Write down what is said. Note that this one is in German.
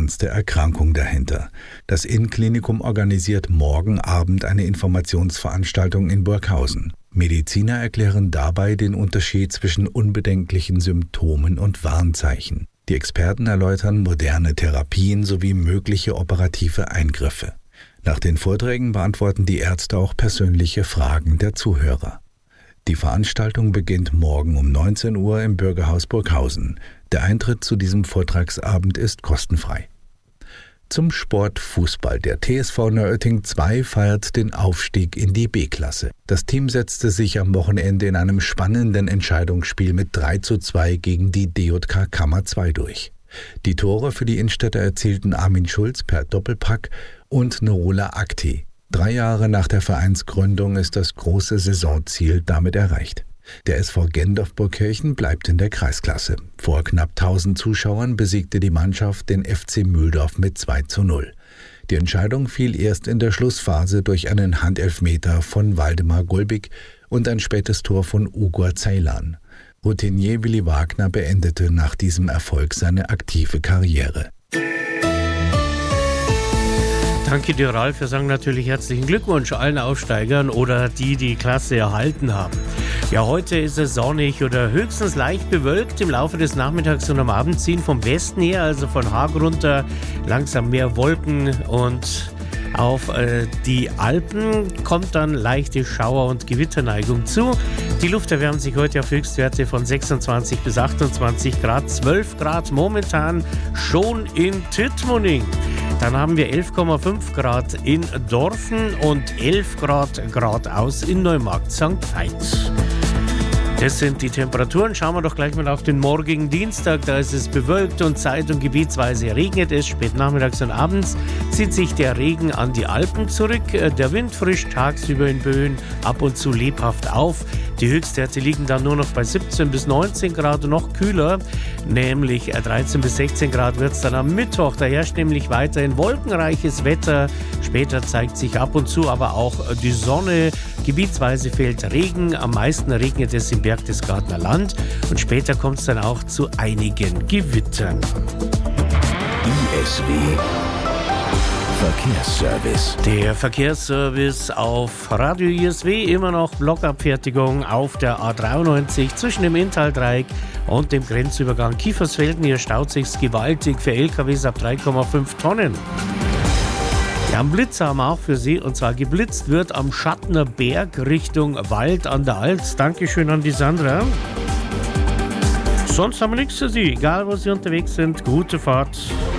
ernste Erkrankung dahinter. Das Inn-Klinikum organisiert morgen Abend eine Informationsveranstaltung in Burghausen. Mediziner erklären dabei den Unterschied zwischen unbedenklichen Symptomen und Warnzeichen. Die Experten erläutern moderne Therapien sowie mögliche operative Eingriffe. Nach den Vorträgen beantworten die Ärzte auch persönliche Fragen der Zuhörer. Die Veranstaltung beginnt morgen um 19 Uhr im Bürgerhaus Burghausen. Der Eintritt zu diesem Vortragsabend ist kostenfrei. Zum Sport Fußball. Der TSV Neuötting 2 feiert den Aufstieg in die B-Klasse. Das Team setzte sich am Wochenende in einem spannenden Entscheidungsspiel mit 3:2 gegen die DJK Kammer 2 durch. Die Tore für die Innstädter erzielten Armin Schulz per Doppelpack und Nurullah Akti. 3 Jahre nach der Vereinsgründung ist das große Saisonziel damit erreicht. Der SV Gendorf-Burgkirchen bleibt in der Kreisklasse. Vor knapp 1000 Zuschauern besiegte die Mannschaft den FC Mühldorf mit 2:0. Die Entscheidung fiel erst in der Schlussphase durch einen Handelfmeter von Waldemar Gulbig und ein spätes Tor von Ugur Ceylan. Routinier Willi Wagner beendete nach diesem Erfolg seine aktive Karriere. Danke dir, Ralf. Wir sagen natürlich herzlichen Glückwunsch allen Aufsteigern oder die Klasse erhalten haben. Ja, heute ist es sonnig oder höchstens leicht bewölkt. Im Laufe des Nachmittags und am Abend ziehen vom Westen her, also von Haag runter, langsam mehr Wolken und auf die Alpen kommt dann leichte Schauer- und Gewitterneigung zu. Die Luft erwärmt sich heute auf Höchstwerte von 26 bis 28 Grad, 12 Grad momentan schon in Tittmoning. Dann haben wir 11,5 Grad in Dorfen und 11 Grad geradeaus in Neumarkt St. Veit. Das sind die Temperaturen. Schauen wir doch gleich mal auf den morgigen Dienstag. Da ist es bewölkt und zeit- und gebietsweise regnet es. Spät nachmittags und abends zieht sich der Regen an die Alpen zurück. Der Wind frischt tagsüber in Böen ab und zu lebhaft auf. Die Höchstwerte liegen dann nur noch bei 17 bis 19 Grad und noch kühler, nämlich 13 bis 16 Grad wird es dann am Mittwoch. Da herrscht nämlich weiterhin wolkenreiches Wetter. Später zeigt sich ab und zu aber auch die Sonne. Gebietsweise fällt Regen. Am meisten regnet es im Berchtesgadener Land und später kommt es dann auch zu einigen Gewittern. ISW Verkehrsservice. Der Verkehrsservice auf Radio ISW, immer noch Blockabfertigung auf der A93 zwischen dem Inntal-Dreieck und dem Grenzübergang Kiefersfelden. Hier staut sich's gewaltig für LKWs ab 3,5 Tonnen. Ja, einen Blitzer haben wir auch für Sie, und zwar geblitzt wird am Schattner Berg Richtung Wald an der Alz. Dankeschön an die Sandra. Sonst haben wir nichts für Sie, egal wo Sie unterwegs sind. Gute Fahrt.